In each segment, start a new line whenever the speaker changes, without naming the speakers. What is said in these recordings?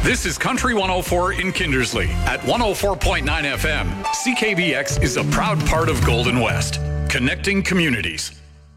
This is Country 104 in Kindersley. At 104.9 FM, CKBX is a proud part of Golden West, connecting communities.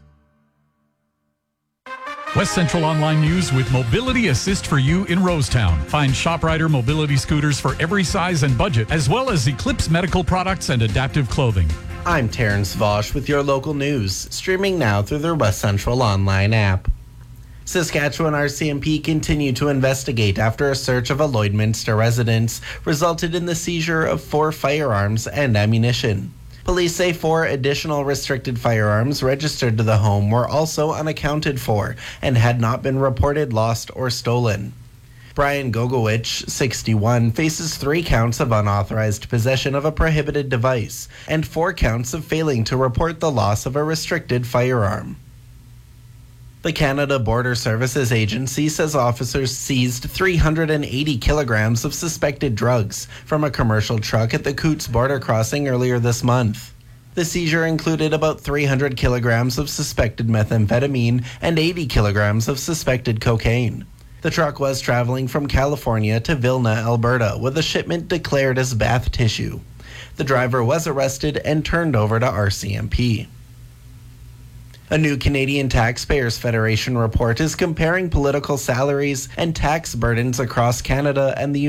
West Central Online News with Mobility Assist for you in Rosetown. Find ShopRider mobility scooters for every size and budget, as well as Eclipse medical products and adaptive clothing.
I'm Terrence Vosch with your local news, streaming now through their West Central Online app. Saskatchewan RCMP continue to investigate after a search of a Lloydminster residence resulted in the seizure of 4 firearms and ammunition. Police say 4 additional restricted firearms registered to the home were also unaccounted for and had not been reported lost or stolen. Brian Gogowicz, 61, faces 3 counts of unauthorized possession of a prohibited device and 4 counts of failing to report the loss of a restricted firearm. The Canada Border Services Agency says officers seized 380 kilograms of suspected drugs from a commercial truck at the Coots border crossing earlier this month. The seizure included about 300 kilograms of suspected methamphetamine and 80 kilograms of suspected cocaine. The truck was traveling from California to Vilna, Alberta, with a shipment declared as bath tissue. The driver was arrested and turned over to RCMP. A new Canadian Taxpayers Federation report is comparing political salaries and tax burdens across Canada and the